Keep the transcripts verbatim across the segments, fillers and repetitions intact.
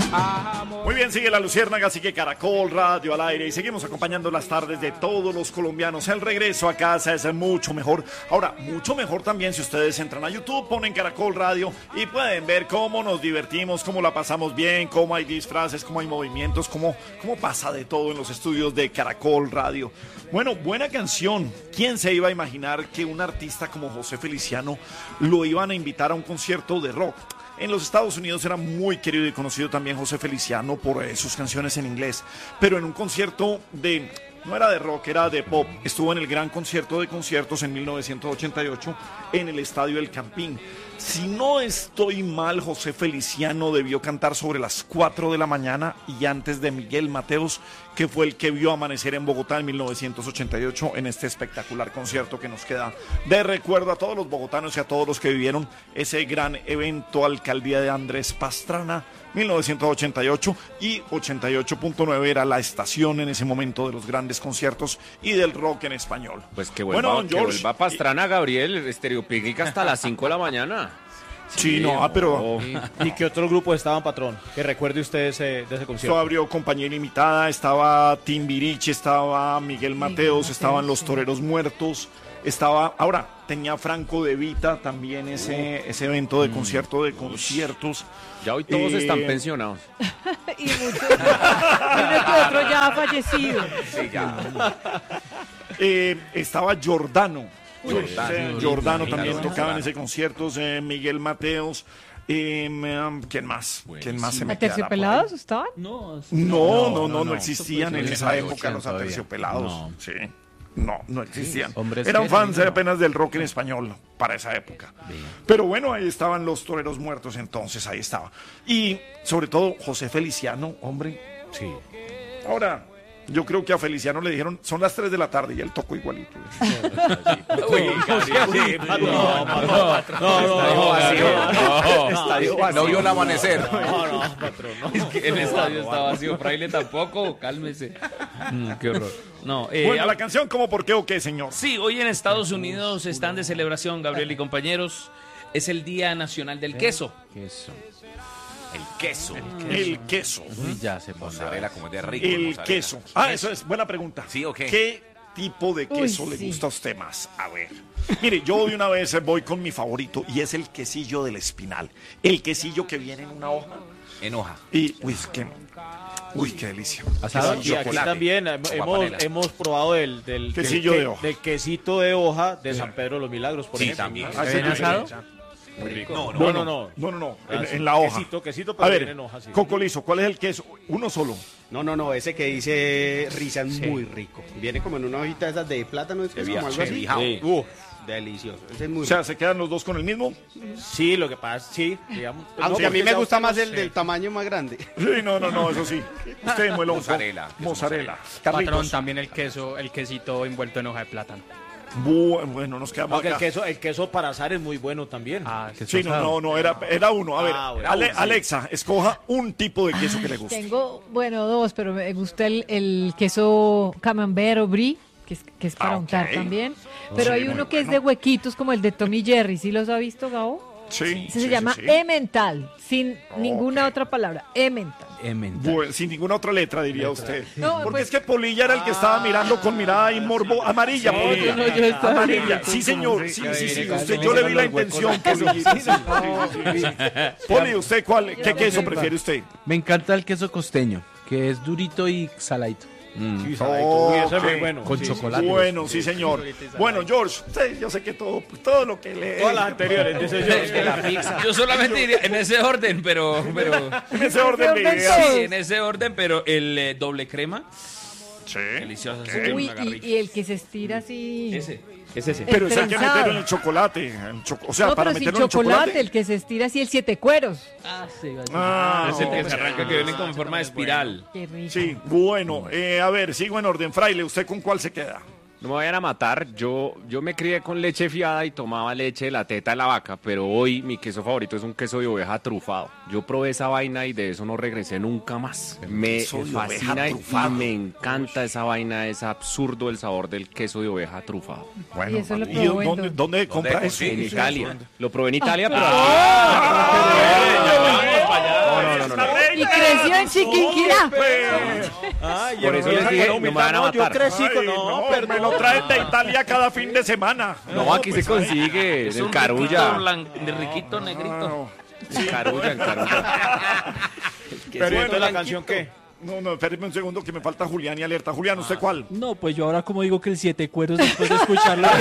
Muy bien, sigue la Luciérnaga, sigue Caracol Radio al aire y seguimos acompañando las tardes de todos los colombianos. El regreso a casa es mucho mejor. Ahora, mucho mejor también si ustedes entran a YouTube, ponen Caracol Radio y pueden ver cómo nos divertimos, cómo la pasamos bien, cómo hay disfraces, cómo hay movimientos, cómo, cómo pasa de todo en los estudios de Caracol Radio. Bueno, buena canción. ¿Quién se iba a imaginar que un artista como José Feliciano lo iban a invitar a un concierto de rock? En los Estados Unidos era muy querido y conocido también José Feliciano por eh, sus canciones en inglés, pero en un concierto de, no era de rock, era de pop, estuvo en el gran concierto de conciertos en mil novecientos ochenta y ocho en el Estadio El Campín. Si no estoy mal, José Feliciano debió cantar sobre las cuatro de la mañana y antes de Miguel Mateos, que fue el que vio amanecer en Bogotá en mil novecientos ochenta y ocho en este espectacular concierto que nos queda de recuerdo a todos los bogotanos y a todos los que vivieron ese gran evento. Alcaldía de Andrés Pastrana, mil novecientos ochenta y ocho, y ochenta y ocho punto nueve era la estación en ese momento de los grandes conciertos y del rock en español. Pues que vuelva, bueno, que vuelva Pastrana, Gabriel, Estéreo Picnic hasta las cinco de la mañana. Sí, sí, no, ah, pero... ¿Y, ¿Y qué otro grupo estaban, patrón? Que recuerde usted ese, de ese concierto. Esto abrió Compañía Ilimitada, estaba Timbiriche, estaba Miguel Mateos, estaban Los Toreros Muertos, estaba... Ahora, tenía Franco De Vita también ese, ese evento de concierto de conciertos. Ya hoy todos eh... están pensionados. Y muchos... Uno que otro ya ha fallecido. Sí, ya. eh, estaba Giordano. Giordano, eh, Giordano también tocaba en ese concierto, eh, Miguel Mateos, eh, ¿quién más? ¿Quién más se me queda? ¿Aterciopelados estaban? No, no, no, no, no existían en esa época los Aterciopelados. No. Sí, no, no existían. Eran fans apenas del rock en español para esa época. Pero bueno, ahí estaban Los Toreros Muertos, entonces ahí estaba. Y sobre todo José Feliciano, hombre. Sí. Ahora... Yo creo que a Feliciano le dijeron, son las tres de la tarde y él tocó igualito. No vio el amanecer. No, no, patrón. Es que el estadio está vacío, Fraile tampoco, cálmese. Mm, qué horror. No, eh, bueno, la canción, ¿cómo, por qué o qué, señor? Sí, hoy en Estados Unidos están de celebración, Gabriel y compañeros. Es el Día Nacional del Queso. Queso. El queso. El queso. Uy, ya se mozzarella como de rico. El mozzarella. queso. Ah, eso es buena pregunta. Sí, ¿o qué? ¿Qué tipo de queso Uy, le sí. gusta a usted más? A ver. Mire, yo de una vez voy con mi favorito y es el quesillo del Espinal. El quesillo que viene en una hoja. En hoja. Y, uy, es que... Uy, qué delicia. Y aquí también hemos, hemos probado del, del, quesillo del, de hoja. Del quesito de hoja de San Pedro de los Milagros, por sí, ejemplo. También. Ah, ¿sí? asado? Muy rico. No, no, no. No, no, no, no, en, Ah, sí. en la hoja. Quesito, quesito, pero a ver, viene en hoja, sí. Cocolizo, ¿cuál es el queso? Uno solo. No, no, no, ese que dice Risa es muy rico. Viene como en una hojita de esas de plátano, es que es como algo así. Sí. Uf, delicioso. Ese es muy O sea, rico. ¿se quedan los dos con el mismo? Sí, lo que pasa, sí, digamos. Aunque no, a mí me ya gusta usted más no el sé. del tamaño más grande. Sí, no, no, no, eso sí. Usted muelón. Mozzarella, queso Mozzarella. Patrón, Carlitos. también el queso, el quesito envuelto en hoja de plátano. Bu- Bueno, nos quedamos Aunque el acá. queso, el queso para asar es muy bueno también. Ah, queso Sí, no, asado. no, no, era, era uno. A ver, Ah, bueno, Ale- sí. Alexa, escoja un tipo de queso que le guste. Tengo, bueno, dos, pero me gusta el, el queso camembert o brie, que es, que es para Ah, untar ok. también. Pero Sí, hay muy uno que es bueno. de huequitos, como el de Tommy Jerry. ¿Sí los ha visto, Gabo? Sí. Ese sí, se llama sí, sí. emmental, sin ninguna otra palabra. Emmental. Emmental. Bu- sin ninguna otra letra, diría usted. No, Porque pues- es que Polilla era el que estaba mirando con mirada y morbo amarilla. Sí, Polilla. no, yo estaba Amarilla. viendo Sí, señor. Sí, sí, sí. Usted, yo me le vi la los huecos intención, Poli. Sí, sí, sí, sí. Poli, ¿usted cuál? ¿Qué queso prefiere usted? Me encanta el queso costeño, que es durito y saladito. Sí, saladito. Uy, ese es muy Ok. bueno. Con Sí, chocolate. Bueno, sí, señor. Bueno, George, usted, yo sé que todo, todo lo que le... Todas las anteriores, dice yo. Es que la pizza. Yo solamente diría en ese orden, pero, pero En ese orden de orden ideas. sí, en ese orden, pero el eh, doble crema, Sí. delicioso. así, Uy, una garrita. y, y el que se estira así. Ese, es ese. Pero eso hay que Trenzado. meterlo en el chocolate. en cho- o sea, No, para pero sin meterlo en chocolate, chocolate. el que se estira así, el siete cueros. Ah, sí, Ah, es el que no, se arranca, que viene como en forma de espiral. Qué rico. Sí, bueno, eh, a ver, sigo en orden. Fraile, ¿usted con cuál se queda? No me vayan a matar, yo, yo me crié con leche fiada y tomaba leche de la teta de la vaca, pero hoy mi queso favorito es un queso de oveja trufado. Yo probé esa vaina y de eso no regresé nunca más. Me queso de fascina oveja y trufado. me encanta esa vaina, es absurdo el sabor del queso de oveja trufado. Y eso lo ¿y probó en dónde, dónde? dónde compra eso? En Italia. Lo probé en Italia, pero... Ah, No, no, no, no. Y creció en Chiquinquirá. Ay, Por eso les dije, no me van a no, yo matar. crecí Ay, con... no, No, perdón. me lo traen de Italia cada fin de semana. No, aquí pues, se consigue, Es en un Carulla. riquito blan- de riquito negrito. En Carulla, en Carulla. Pero Bueno, entonces la Blanquito. canción, ¿qué? No, no, espéreme un segundo que me falta Julián y Alerta. Julián, ¿usted cuál? No, pues yo ahora como digo que el siete cueros después de escuchar lo que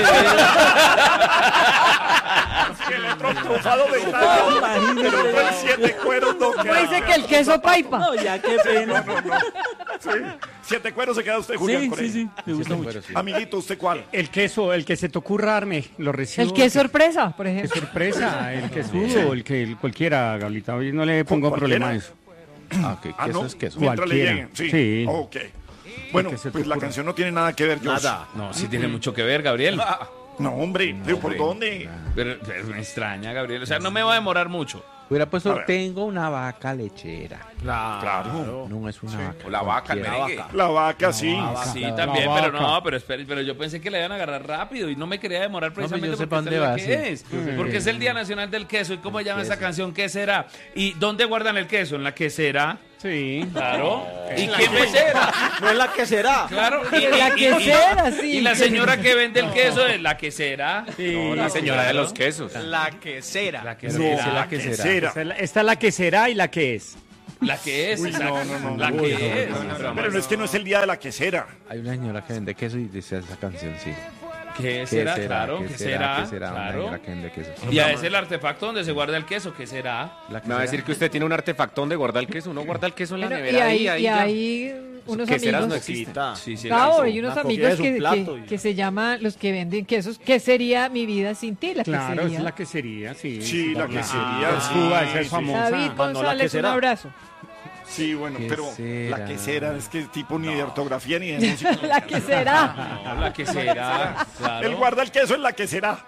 El otro trufado de Italia. El otro el siete cueros no ¿Cómo queda. dice que el queso paipa? No, ya qué pena. Sí. Siete cueros se queda usted, Julián, Sí, con sí, él. sí, me gusta mucho. Amiguito, ¿usted cuál? El queso, el que se te ocurra darme, lo recibo. El que es sorpresa, por Qué ejemplo. sorpresa, el quesudo, el que el cualquiera, Gablita. Hoy no le pongo ¿Cualquiera? problema a eso. Ah, ok, Ah, queso no, es queso. mientras le Cualquiera. lleguen. Sí. Sí. Ok. Bueno, que se te pues la ocurra. canción no tiene nada que ver, Josh. Nada. No, sí tiene mucho que ver, Gabriel. No, hombre, ¿pero por dónde? Pero, pero me extraña, Gabriel. O sea, no me va a demorar mucho. Hubiera A puesto, ver. tengo una vaca lechera. Claro. No es una vaca. O la vaca, el cualquiera. merengue. La vaca, sí. Sí, la también, vaca. pero no, pero espere, pero yo pensé que le iban a agarrar rápido y no me quería demorar pero precisamente yo sé porque pa' esta dónde es la va, que sí. es. Porque es el Día Nacional del Queso. ¿Y cómo se llama esa canción? ¿Qué será? ¿Y dónde guardan el queso? ¿En la quesera? Sí. Claro. ¿Y quién mesera? No es la que será. Claro. Y, En la y- y- quesera, sí. Y la señora que vende el queso es la quesera. No, la señora de los quesos. La quesera. La No, quesera. la que será. Esta es la- esta es la que será y la que es. La que es. Uy, no, exacto. no, no, La no, que no, es. Pero no es que no es el día de la quesera. Hay una señora que vende queso y dice esa canción, sí. ¿Qué ¿Qué será? Claro. ¿Qué será? ¿Qué será? Una Claro. señora que vende queso. Y a ese el artefacto donde se guarda el queso. ¿Qué será? La que Me va a será. decir que usted tiene un artefacto donde guarda el queso. Uno guarda el queso en la Bueno, y nevera hay, ahí, ahí y ya. hay unos queseras no amigos. existen. Sí, sí. Claro, eso. hay unos Una amigos comida es un que, plato, que, y- que se llaman los que venden quesos. ¿Qué sería mi vida sin ti? La Claro, esa quesería. es la quesería, sí. Sí, la quesería. Ah, sí, Cuba, esa es sí, famosa. David Mano, la González, un quesera. abrazo. Sí, bueno, pero Quesera. la quesera es que tipo ni de ortografía ni de música. La que será. No, la que será. Claro. Él guarda el queso en la quesera.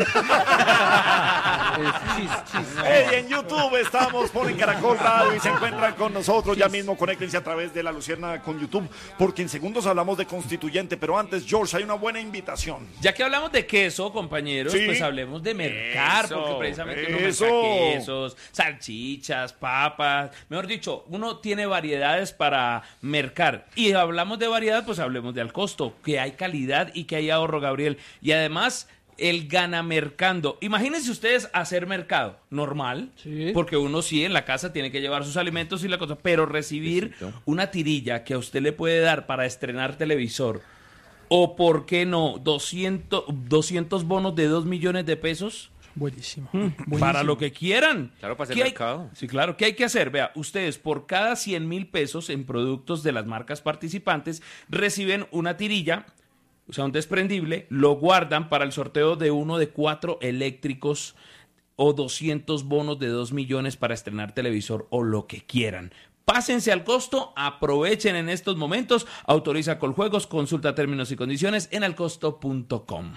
Hey, en YouTube estamos, ponen Caracol Radio y se encuentran con nosotros. Ya mismo conéctense a través de La Lucierna con YouTube, porque en segundos hablamos de constituyente. Pero antes, George, hay una buena invitación. Ya que hablamos de queso, compañeros, Sí. pues hablemos de mercar, Eso, porque precisamente uno eso. merca quesos, salchichas, papas. Mejor dicho, uno tiene variedades para mercar. Y hablamos de variedad, pues hablemos de al costo, que hay calidad y que hay ahorro, Gabriel. Y además, el gana mercando. Imagínense ustedes hacer mercado normal, Sí. porque uno sí en la casa tiene que llevar sus alimentos y la cosa, pero recibir Besito. una tirilla que a usted le puede dar para estrenar televisor, o por qué no, doscientos, doscientos bonos de dos millones de pesos. Buenísimo. Para lo que quieran. Claro, para hacer ¿Qué hay- mercado. Sí, claro. ¿Qué hay que hacer? Vea, ustedes por cada cien mil pesos en productos de las marcas participantes reciben una tirilla, o sea, un desprendible, lo guardan para el sorteo de uno de cuatro eléctricos o doscientos bonos de dos millones para estrenar televisor o lo que quieran. Pásense al costo, aprovechen en estos momentos, autoriza Coljuegos, consulta términos y condiciones en alcosto punto com.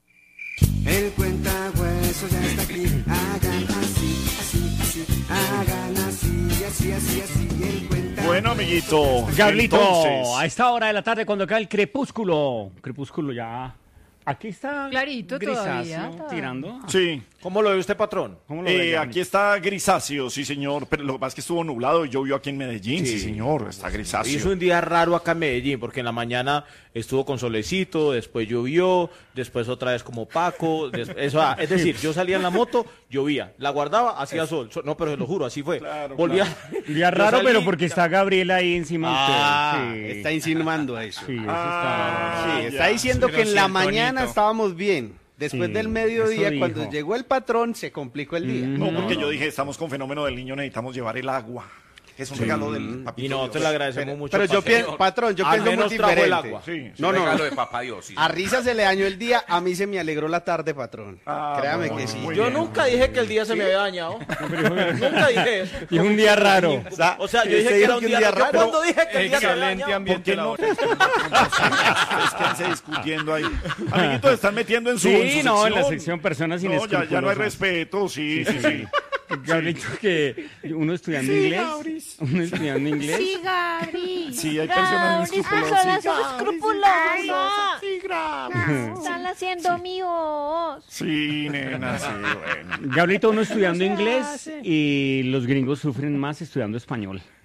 El cuentahuesos ya está aquí. Hagan así, así, así. Hagan así, así, así, así. El cuentahuesos. Bueno, amiguito. Gablito, entonces, a esta hora de la tarde cuando cae el crepúsculo. Crepúsculo ya. Aquí está Clarito grisáceo, todavía. tirando. Sí. ¿Cómo lo ve usted, patrón? ¿Cómo lo ve, Eh, Gablito? aquí está grisáceo, sí, señor. Pero lo que pasa es que estuvo nublado y llovió aquí en Medellín. Sí, Sí. señor. Está grisáceo. Hizo un día raro acá en Medellín, porque en la mañana estuvo con solecito, después llovió, después otra vez como Paco. des- eso, ah, es decir, yo salía en la moto, llovía, la guardaba, hacía sol. So- No, pero se lo juro, así fue. Claro, Volvía. Un día yo raro, salí- pero porque está Gabriela ahí encima Ah, de usted. Sí. está insinuando eso. Sí, eso Ah, Sí, ya. está diciendo Pero que en sí, la el mañana tonito. estábamos bien. Después Sí, del eso mediodía, dijo. cuando llegó el patrón, se complicó el día. No, porque yo dije, estamos con fenómeno del niño, necesitamos llevar el agua. Es un regalo del papito Y nosotros Dios. le agradecemos mucho. Pero yo patrón. pienso, patrón, yo Al pienso muy menos trajo el diferente. agua. Sí, No, no, Regalo de papá Dios. sí. a Risa se le dañó el día, a mí se me alegró la tarde, patrón. Ah, Créame bueno, que sí. muy Yo bien. nunca dije que el día se me había dañado. Nunca dije eso. Y un día raro. O sea, yo Usted dije que dijo era un que un día día raro. raro. ¿Cuándo dije que el día se había Excelente dañado? ¿Por qué ambiente no? laboral. Ustedes quédense discutiendo ahí. Amiguitos, están metiendo en su, en Sí, su no, en la sección. sección personas No, ya, ya no hay inescrupulosas. respeto, sí, sí, sí. Gablito, que uno estudiando Sí, inglés. Gabris. Uno estudiando inglés. Sí, Gabri. Sí, hay personas inescrupulosas. Personas Sí, son escrupulosas. Sí, Gabris. Están haciendo míos. Sí, nena, sí, bueno. Gablito, uno estudiando inglés y los gringos sufren más estudiando español.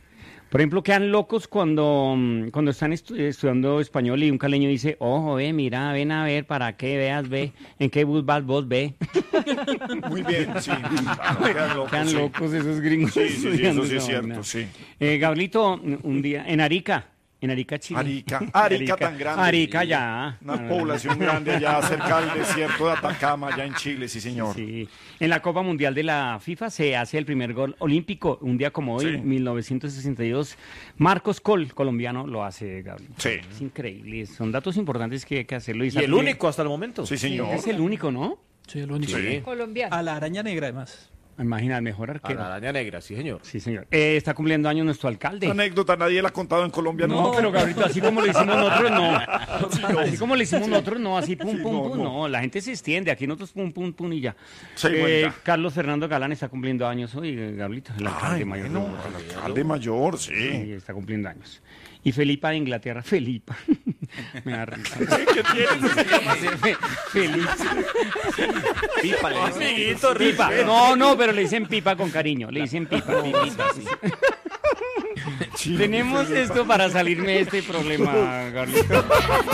Por ejemplo, quedan locos cuando, mm, cuando están estu- estudiando español y un caleño dice, ojo, ve, mira, ven a ver, para qué veas, ve, en qué bus vas vos, ve. Muy bien, sí. Claro, quedan locos, Quedan sí. locos esos gringos. Sí, sí, sí, estudiando eso sí es esa cierto, vaina. sí. Eh, Gablito, un día, en Arica, en Arica, Chile. Arica, Arica tan grande. Arica ya. Una población grande allá cerca del desierto de Atacama, allá en Chile, sí señor. Sí. En la Copa Mundial de la FIFA se hace el primer gol olímpico, un día como hoy, Sí. mil novecientos sesenta y dos. Marcos Col, colombiano, lo hace, Gabriel. Sí. Es increíble, son datos importantes que hay que hacerlo. Y el único hasta el momento. Sí, señor. Es el único, ¿no? Sí, el único. Sí. Colombiano. A la araña negra, además. Imagina, el mejor A arquero. la araña negra, sí, señor. Sí, señor. Eh, está cumpliendo años nuestro alcalde. Esta anécdota nadie la ha contado en Colombia, ¿no? No, pero Gabrielito, así como lo hicimos nosotros, no. Así como lo hicimos nosotros, no, así pum, Sí, pum, no, pum, no. no. La gente se extiende, aquí nosotros pum, pum, pum y ya. Sí, Eh, buena. Carlos Fernando Galán está cumpliendo años hoy, eh, Gabrielito, el alcalde Ay, mayor. bueno, de Bogotá. el alcalde mayor, sí. Sí, está cumpliendo años. Y Felipa de Inglaterra, Felipa. Me da risa. ¿Qué tienes? Fe- Felipa. Pipa, le dicen. Amiguito, Pipa. No, no, pero le dicen pipa con cariño. Le dicen pipa. Pipita, sí. Sí. Tenemos esto para salirme de este problema, Gabrielito.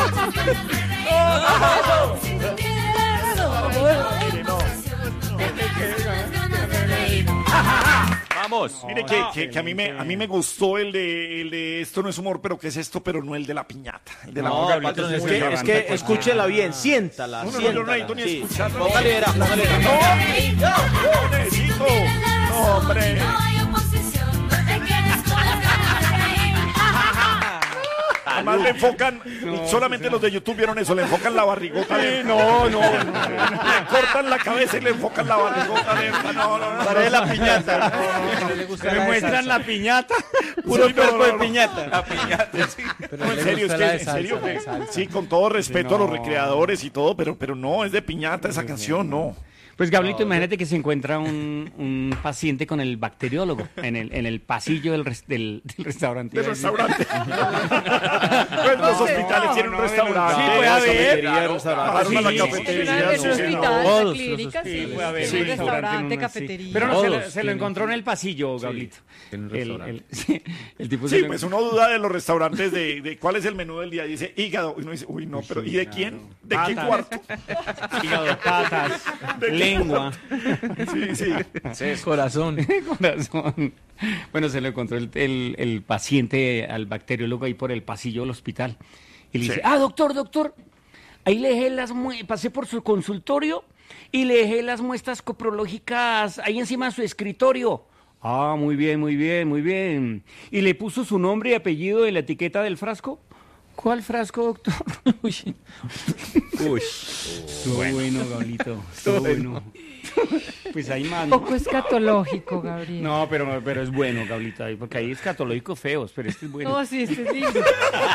Vamos. Mire que, que, que a mí me a mí me gustó el de el de esto no es humor, pero ¿qué es esto? Pero no el de la piñata. El de la No, boca, patrón, es muy que, es garganta, que pues. escúchela bien, siéntala, No, no, no, yo no siéntala. necesito ni Sí. escucharlo. Póngale, era, póngale, era. ¡No! ¡No necesito! ¡No, hombre! Además le enfocan, solamente los de YouTube vieron eso, le enfocan la barrigota de No, no, no. le cortan la cabeza y le enfocan la barrigota de no, no, no. Parece la piñata. Me muestran la piñata. Puro Sí, no, cuerpo no, de no. piñata. La piñata, sí. Pero No, le en serio, es gusta que, la de en salsa, serio, la de que- salsa. sí, con todo respeto a los No. recreadores y todo, pero, pero no, es de piñata esa canción, no. Pues Gabrielito, imagínate que se encuentra un, un paciente con el bacteriólogo en el, en el pasillo del, res- del, del restaurante. Del restaurante. Pues los hospitales tienen un restaurante. Sí, puede la haber. cafetería, Claro, restaurante. sí, la sí, cafetería, Es un sí, hospital, no. una Todos los clínica, sí. Sí, puede haber Sí, un restaurante, en un- cafetería. Pero no, se, Todos lo, se lo tienen encontró en el pasillo, Gabrielito. en un El, restaurante. el, sí, el tipo se Sí, lo- pues uno duda de los restaurantes de, de cuál es el menú del día. Dice hígado. Y uno dice, uy, no, pero ¿y de quién? ¿De qué Patas. cuarto? hígado, patas, ¿De qué lengua, Sí, sí. Corazón. corazón. Bueno, se lo encontró el, el- el paciente al bacteriólogo ahí por el pasillo del hospital. Y le Sí. dice, ah, doctor, doctor, ahí le dejé las mue- pasé por su consultorio y le dejé las muestras coprológicas ahí encima de su escritorio. Ah, muy bien, muy bien, muy bien. ¿Y le puso su nombre y apellido en la etiqueta del frasco? ¿Cuál frasco, doctor? Uy. Uy. Estuvo bueno, Gablito. Estuvo bueno. Pues ahí más. Poco escatológico, Gabriel. No, pero, pero es bueno, Gablita, porque hay escatológicos feos, pero este es bueno. No, sí, este es lindo.